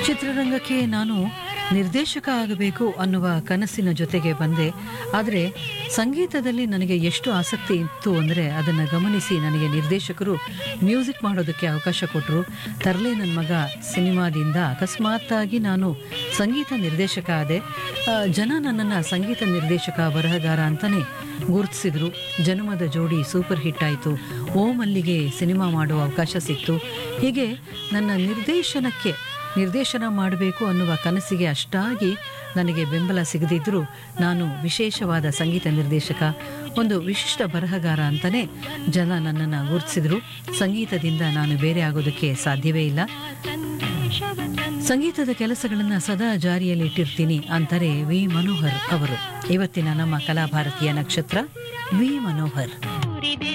ಚಿತ್ರರಂಗಕ್ಕೆ ನಾನು ನಿರ್ದೇಶಕ ಆಗಬೇಕು ಅನ್ನುವ ಕನಸಿನ ಜೊತೆಗೆ ಬಂದೆ. ಆದರೆ ಸಂಗೀತದಲ್ಲಿ ನನಗೆ ಎಷ್ಟು ಆಸಕ್ತಿ ಇತ್ತು ಅಂದರೆ ಅದನ್ನು ಗಮನಿಸಿ ನನಗೆ ನಿರ್ದೇಶಕರು ಮ್ಯೂಸಿಕ್ ಮಾಡೋದಕ್ಕೆ ಅವಕಾಶ ಕೊಟ್ಟರು. ತರಲೆ ನನ್ನ ಮಗ ಸಿನಿಮಾದಿಂದ ಅಕಸ್ಮಾತ್ತಾಗಿ ನಾನು ಸಂಗೀತ ನಿರ್ದೇಶಕ ಆದೆ. ಜನ ನನ್ನನ್ನು ಸಂಗೀತ ನಿರ್ದೇಶಕ ಬರಹಗಾರ ಅಂತಲೇ ಗುರುತಿಸಿದ್ರು. ಜನ್ಮದ ಜೋಡಿ ಸೂಪರ್ ಹಿಟ್ ಆಯಿತು. ಓ ಮಲ್ಲಿಗೆ ಸಿನಿಮಾ ಮಾಡೋ ಅವಕಾಶ ಸಿಕ್ತು. ಹೀಗೆ ನನ್ನ ನಿರ್ದೇಶನ ಮಾಡಬೇಕು ಅನ್ನುವ ಕನಸಿಗೆ ಅಷ್ಟಾಗಿ ನನಗೆ ಬೆಂಬಲ ಸಿಗದಿದ್ದರೂ ನಾನು ವಿಶೇಷವಾದ ಸಂಗೀತ ನಿರ್ದೇಶಕ, ಒಂದು ವಿಶಿಷ್ಟ ಬರಹಗಾರ ಅಂತಲೇ ಜನ ನನ್ನನ್ನು ಗುರುತಿಸಿದ್ರು. ಸಂಗೀತದಿಂದ ನಾನು ಬೇರೆ ಆಗೋದಕ್ಕೆ ಸಾಧ್ಯವೇ ಇಲ್ಲ. ಸಂಗೀತದ ಕೆಲಸಗಳನ್ನು ಸದಾ ಜಾರಿಯಲ್ಲಿ ಇಟ್ಟಿರ್ತೀನಿ ಅಂತಾರೆ ವಿ ಮನೋಹರ್ ಅವರು. ಇವತ್ತಿನ ನಮ್ಮ ಕಲಾಭಾರತಿಯ ನಕ್ಷತ್ರ ವಿ ಮನೋಹರ್.